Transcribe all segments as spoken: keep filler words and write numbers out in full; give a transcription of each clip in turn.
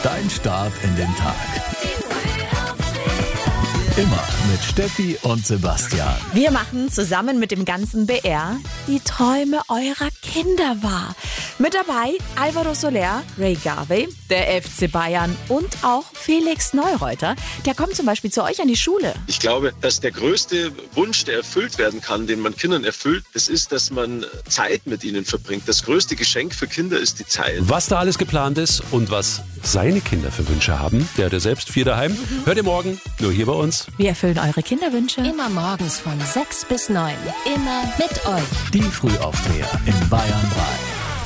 Dein Start in den Tag. Immer mit Steffi und Sebastian. Wir machen zusammen mit dem ganzen B R die Träume eurer Kinder wahr. Mit dabei Alvaro Soler, Ray Garvey, der F C Bayern und auch Felix Neureuter. Der kommt zum Beispiel zu euch an die Schule. Ich glaube, dass der größte Wunsch, der erfüllt werden kann, den man Kindern erfüllt, das ist, dass man Zeit mit ihnen verbringt. Das größte Geschenk für Kinder ist die Zeit. Was da alles geplant ist und was seine Kinder für Wünsche haben, der hat ja selbst vier daheim. Mhm. Hört ihr morgen, nur hier bei uns. Wir erfüllen eure Kinderwünsche. Immer morgens von sechs bis neun. Immer mit euch. Die Frühaufsteher in Bayern drei.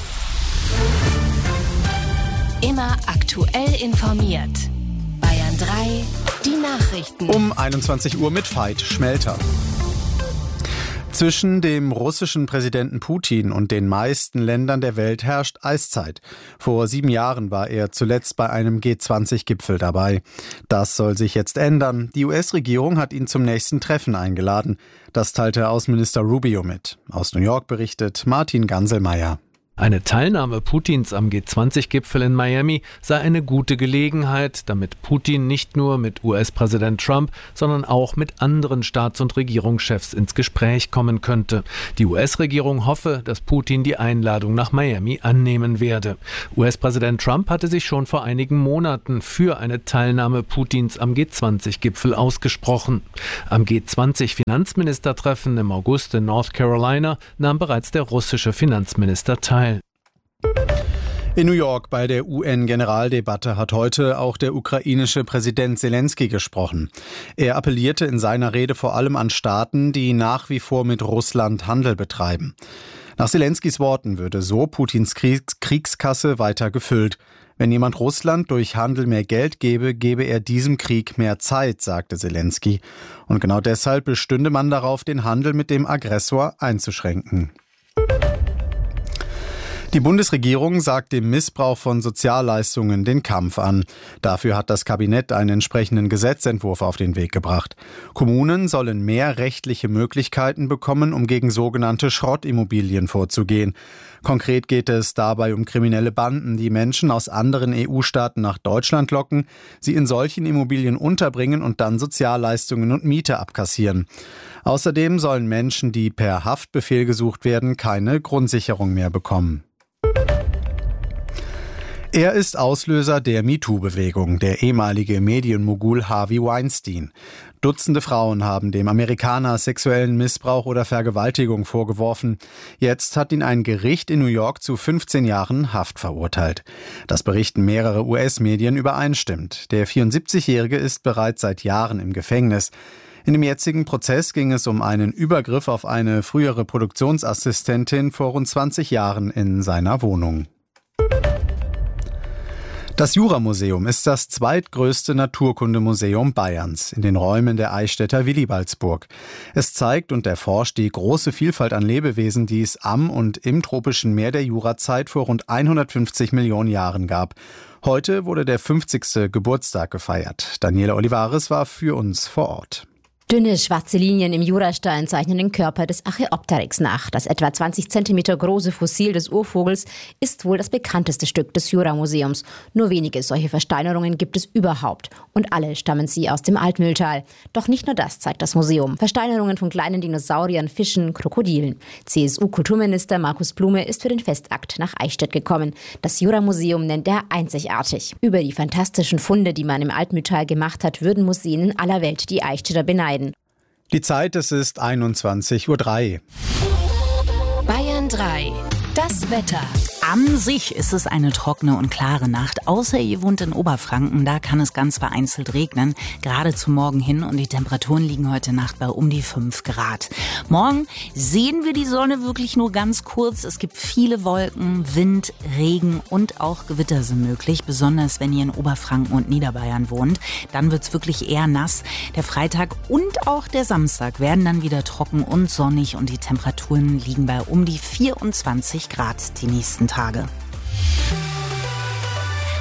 Immer aktuell informiert. Bayern drei, die Nachrichten. Um einundzwanzig Uhr mit Veit Schmelter. Zwischen dem russischen Präsidenten Putin und den meisten Ländern der Welt herrscht Eiszeit. Vor sieben Jahren war er zuletzt bei einem G zwanzig Gipfel dabei. Das soll sich jetzt ändern. Die U S-Regierung hat ihn zum nächsten Treffen eingeladen. Das teilte Außenminister Rubio mit. Aus New York berichtet Martin Ganselmeier. Eine Teilnahme Putins am G zwanzig Gipfel in Miami sei eine gute Gelegenheit, damit Putin nicht nur mit U S-Präsident Trump, sondern auch mit anderen Staats- und Regierungschefs ins Gespräch kommen könnte. Die U S-Regierung hoffe, dass Putin die Einladung nach Miami annehmen werde. U S-Präsident Trump hatte sich schon vor einigen Monaten für eine Teilnahme Putins am G zwanzig Gipfel ausgesprochen. Am G zwanzig Finanzministertreffen im August in North Carolina nahm bereits der russische Finanzminister teil. In New York bei der U N-Generaldebatte hat heute auch der ukrainische Präsident Zelensky gesprochen. Er appellierte in seiner Rede vor allem an Staaten, die nach wie vor mit Russland Handel betreiben. Nach Zelenskys Worten würde so Putins Kriegs- Kriegskasse weiter gefüllt. Wenn jemand Russland durch Handel mehr Geld gebe, gebe er diesem Krieg mehr Zeit, sagte Zelensky. Und genau deshalb bestünde man darauf, den Handel mit dem Aggressor einzuschränken. Die Bundesregierung sagt dem Missbrauch von Sozialleistungen den Kampf an. Dafür hat das Kabinett einen entsprechenden Gesetzentwurf auf den Weg gebracht. Kommunen sollen mehr rechtliche Möglichkeiten bekommen, um gegen sogenannte Schrottimmobilien vorzugehen. Konkret geht es dabei um kriminelle Banden, die Menschen aus anderen E U-Staaten nach Deutschland locken, sie in solchen Immobilien unterbringen und dann Sozialleistungen und Miete abkassieren. Außerdem sollen Menschen, die per Haftbefehl gesucht werden, keine Grundsicherung mehr bekommen. Er ist Auslöser der MeToo-Bewegung, der ehemalige Medienmogul Harvey Weinstein. Dutzende Frauen haben dem Amerikaner sexuellen Missbrauch oder Vergewaltigung vorgeworfen. Jetzt hat ihn ein Gericht in New York zu fünfzehn Jahren Haft verurteilt. Das berichten mehrere U S-Medien übereinstimmt. Der vierundsiebzigjährige ist bereits seit Jahren im Gefängnis. In dem jetzigen Prozess ging es um einen Übergriff auf eine frühere Produktionsassistentin vor rund zwanzig Jahren in seiner Wohnung. Das Juramuseum ist das zweitgrößte Naturkundemuseum Bayerns in den Räumen der Eichstätter Willibaldsburg. Es zeigt und erforscht die große Vielfalt an Lebewesen, die es am und im tropischen Meer der Jurazeit vor rund hundertfünfzig Millionen Jahren gab. Heute wurde der fünfzigste Geburtstag gefeiert. Daniela Olivares war für uns vor Ort. Dünne, schwarze Linien im Jurastein zeichnen den Körper des Archaeopteryx nach. Das etwa zwanzig Zentimeter große Fossil des Urvogels ist wohl das bekannteste Stück des Juramuseums. Nur wenige solche Versteinerungen gibt es überhaupt. Und alle stammen sie aus dem Altmühltal. Doch nicht nur das zeigt das Museum. Versteinerungen von kleinen Dinosauriern, Fischen, Krokodilen. C S U-Kulturminister Markus Blume ist für den Festakt nach Eichstätt gekommen. Das Juramuseum nennt er einzigartig. Über die fantastischen Funde, die man im Altmühltal gemacht hat, würden Museen in aller Welt die Eichstätter beneiden. Die Zeit, es ist einundzwanzig Uhr drei. Bayern drei, das Wetter. An sich ist es eine trockene und klare Nacht, außer ihr wohnt in Oberfranken, da kann es ganz vereinzelt regnen, gerade zum Morgen hin, und die Temperaturen liegen heute Nacht bei um die fünf Grad. Morgen sehen wir die Sonne wirklich nur ganz kurz, es gibt viele Wolken, Wind, Regen und auch Gewitter sind möglich, besonders wenn ihr in Oberfranken und Niederbayern wohnt, dann wird's wirklich eher nass. Der Freitag und auch der Samstag werden dann wieder trocken und sonnig und die Temperaturen liegen bei um die vierundzwanzig Grad die nächsten Tage.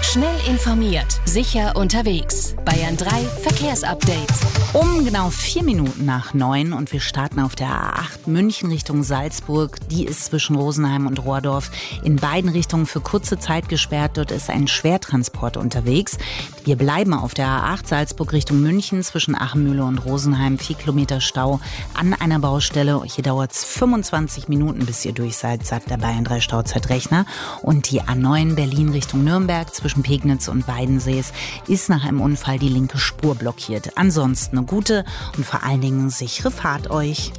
Schnell informiert, sicher unterwegs. Bayern drei Verkehrsupdate. Um genau vier Minuten nach neun und wir starten auf der A acht München Richtung Salzburg. Die ist zwischen Rosenheim und Rohrdorf in beiden Richtungen für kurze Zeit gesperrt. Dort ist ein Schwertransport unterwegs. Wir bleiben auf der A acht Salzburg Richtung München zwischen Achenmühle und Rosenheim. Vier Kilometer Stau an einer Baustelle. Hier dauert es fünfundzwanzig Minuten, bis ihr durch seid, sagt der Bayern drei Stauzeitrechner. Und die A neun Berlin Richtung Nürnberg zwischen Pegnitz und Weidensees ist nach einem Unfall die linke Spur blockiert. Ansonsten eine gute und vor allen Dingen sichere Fahrt euch.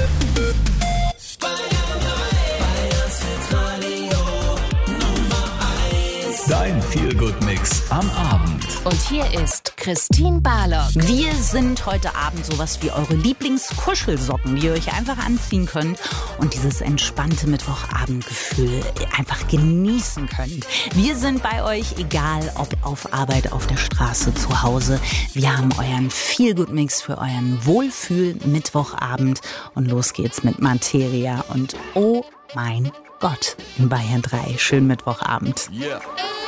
Dein Feel-Good-Mix am Abend. Und hier ist Christine Barlock. Wir sind heute Abend sowas wie eure Lieblingskuschelsocken, die ihr euch einfach anziehen könnt und dieses entspannte Mittwochabendgefühl einfach genießen könnt. Wir sind bei euch, egal ob auf Arbeit, auf der Straße, zu Hause. Wir haben euren Feel-Good-Mix für euren Wohlfühl-Mittwochabend und los geht's mit Materia und oh mein Gott in Bayern drei. Schönen Mittwochabend. Yeah.